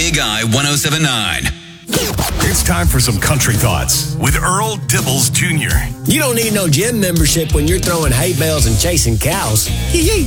Big Eye 107.9. It's time for some country thoughts with Earl Dibbles Jr. You don't need no gym membership when you're throwing hay bales and chasing cows. Yee.